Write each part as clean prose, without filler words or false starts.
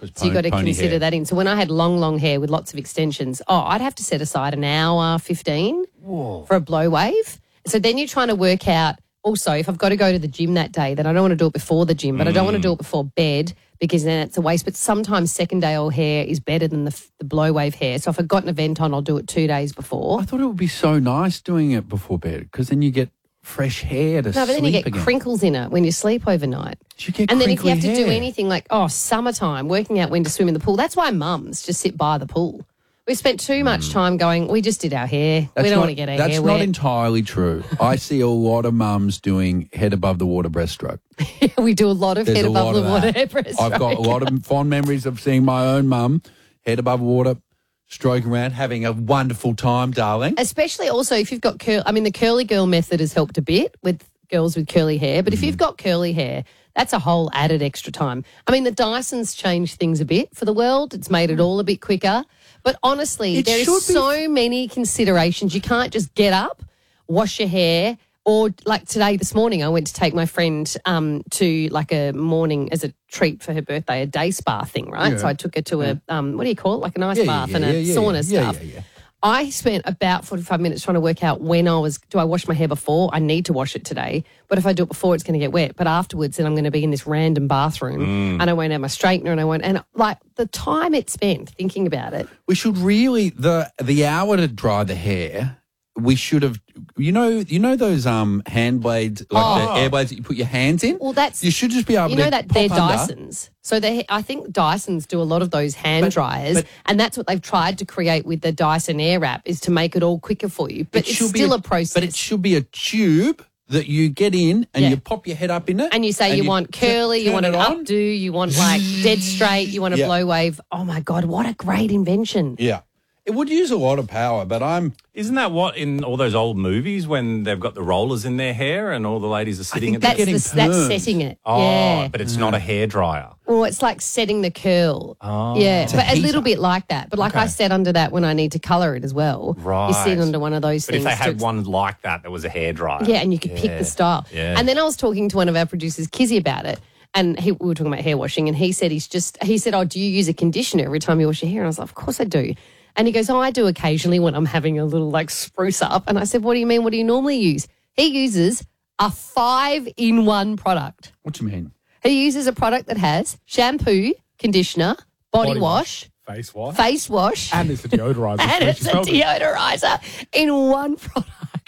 So you've got to consider that in. So when I had long hair with lots of extensions, I'd have to set aside an hour, 15 for a blow wave. So then you're trying to work out, also, if I've got to go to the gym that day, then I don't want to do it before the gym, but I don't want to do it before bed because then it's a waste. But sometimes second day old hair is better than the blow wave hair. So if I've got an event on, I'll do it 2 days before. I thought it would be so nice doing it before bed because then you get fresh hair to sleep No, but then you get again. crinkles in it when you sleep overnight. You get and then if you have to crinkly do hair. anything like, summertime, working out when to swim in the pool, that's why mums just sit by the pool. We spent too much time going, we just did our hair. We don't want to get our hair That's wet. not entirely true. I see a lot of mums doing head above the water breaststroke. We do a lot of There's head a above lot the of water that. breaststroke. I've got a lot of fond memories of seeing my own mum head above water, stroking around, having a wonderful time, darling. Especially also if you've got the curly girl method has helped a bit with girls with curly hair. But if you've got curly hair, that's a whole added extra time. I mean, the Dyson's changed things a bit for the world. It's made it all a bit quicker. But honestly, there is so many considerations. You can't just get up, wash your hair, or like this morning, I went to take my friend to like a morning as a treat for her birthday, a day spa thing, right? Yeah. So I took her to a, what do you call it? Like an ice bath and a sauna stuff. Yeah. I spent about 45 minutes trying to work out do I wash my hair before? I need to wash it today. But if I do it before, it's going to get wet. But afterwards, then I'm going to be in this random bathroom and I won't have my straightener and like the time it spent thinking about it. We should really, the hour to dry the hair, we should have, you know those hand blades, like the air blades that you put your hands in? Well, you should just be able to that pop they're under. Dysons. So I think Dysons do a lot of those hand dryers, and that's what they've tried to create with the Dyson Airwrap is to make it all quicker for you. But it's still a process. But it should be a tube that you get in and you pop your head up in it. And you say you want curly, you want an updo, you want like dead straight, you want a blow wave. Oh, my God, what a great invention. Yeah. It would use a lot of power, but Isn't that what in all those old movies when they've got the rollers in their hair and all the ladies are sitting that's setting it. Oh, yeah. but it's not a hairdryer. Well, it's like setting the curl. Oh. Yeah, but a little bit like that. But like I set under that when I need to colour it as well. Right. You sit under one of those But things. if they had one like that was a hairdryer. Yeah, and you could pick the style. Yeah. And then I was talking to one of our producers, Kizzy, about it. And we were talking about hair washing, and he said, oh, do you use a conditioner every time you wash your hair? And I was like, of course I do. And he goes, I do occasionally when I'm having a little like spruce up. And I said, what do you mean? What do you normally use? He uses a 5-in-1 product. What do you mean? He uses a product that has shampoo, conditioner, body wash, face wash, and it's a deodorizer. and it's a deodorizer in one product.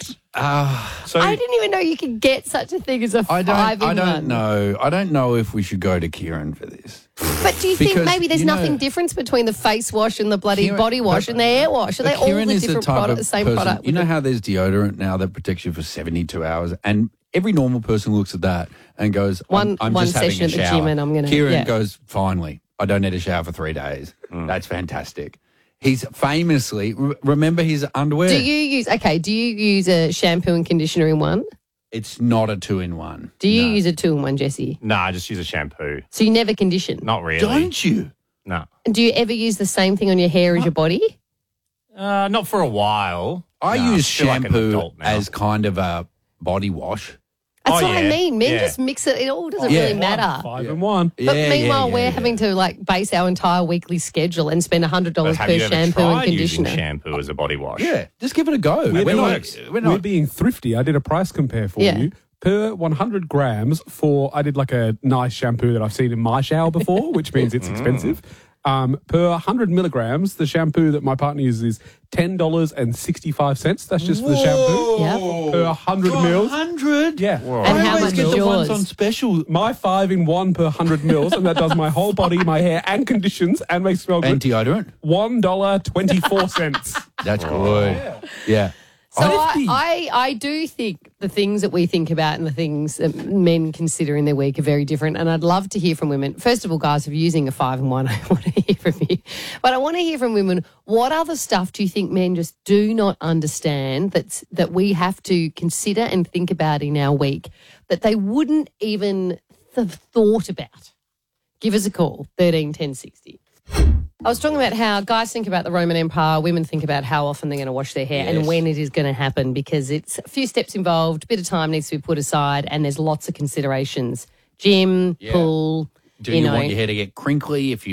So I didn't even know you could get such a thing as a 5-in-1. I don't know. I don't know if we should go to Kieran for this. But do you think Because, maybe there's you know, nothing different between the face wash and the bloody Kieran- body wash and the hair wash? Are they all Kieran the is different type product, of the same person- product? You know how there's deodorant now that protects you for 72 hours, and every normal person looks at that and goes, I'm One just having session a at the shower. gym and I'm gonna- Kieran yeah. goes, finally, I don't need a shower for 3 days. That's fantastic. He's famously, remember his underwear? Do you use a shampoo and conditioner in one? It's not a 2-in-1. Do you use a 2-in-1, Jesse? No, I just use a shampoo. So you never condition? Not really. Don't you? No. And do you ever use the same thing on your hair as your body? Not for a while. I No, use feel like an shampoo adult now. as kind of a body wash. That's Oh, what I yeah, mean. Men yeah. just mix it. It all doesn't Yeah. really matter. 5-in-1. But meanwhile, we're having to like base our entire weekly schedule and spend $100 But have per you ever shampoo and tried using conditioner. shampoo as a body wash? Yeah, just give it a go. We're being thrifty. I did a price compare for Yeah. you. Per 100 grams I did like a nice shampoo that I've seen in my shower before, which means it's expensive. Per 100 milligrams, the shampoo that my partner uses is $10.65. That's just for the shampoo. Yeah. Per 100 mils. 100? Yeah. And how much get is the ones yours? on special. My 5-in-1 per 100 mils, and that does my whole body, my hair, and conditions, and makes it smell good. And deodorant? $1.24. That's good. Yeah. So I do think the things that we think about and the things that men consider in their week are very different. And I'd love to hear from women. First of all, guys, if you're using a 5-in-1, I want to hear from you. But I want to hear from women. What other stuff do you think men just do not understand that we have to consider and think about in our week that they wouldn't even have thought about? Give us a call, 13 10 60. I was talking about how guys think about the Roman Empire, women think about how often they're going to wash their hair and when it is going to happen, because it's a few steps involved, a bit of time needs to be put aside, and there's lots of considerations. Gym, pool, Do you want your hair to get crinkly? If you